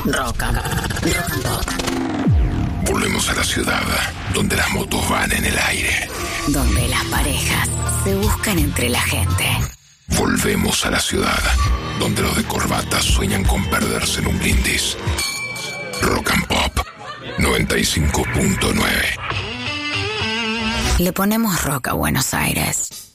Rock and Pop. Volvemos a la ciudad, donde las motos van en el aire. Donde las parejas se buscan entre la gente. Volvemos a la ciudad, donde los de corbata sueñan con perderse en un brindis. Rock and Pop 95.9. Le ponemos rock a Buenos Aires.